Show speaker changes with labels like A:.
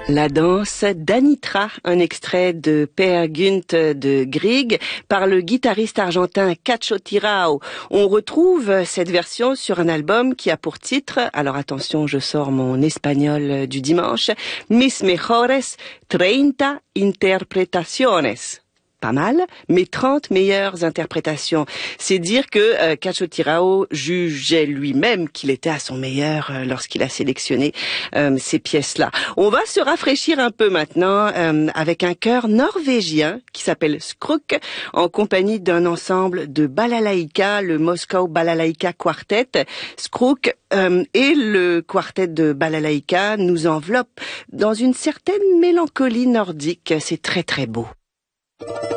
A: La danse d'Anitra, un extrait de Per Gynt de Grieg par le guitariste argentin Cacho Tirao. On retrouve cette version sur un album qui a pour titre, alors attention, je sors mon espagnol du dimanche, Mis mejores 30 interpretaciones. Pas mal, mais 30 meilleures interprétations. C'est dire que Cacho Tirao jugeait lui-même qu'il était à son meilleur lorsqu'il a sélectionné ces pièces-là. On va se rafraîchir un peu maintenant avec un chœur norvégien qui s'appelle Skruk, en compagnie d'un ensemble de balalaïka, le Moscow Balalaïka Quartet. Skruk et le quartet de balalaïka nous enveloppent dans une certaine mélancolie nordique. C'est très très beau.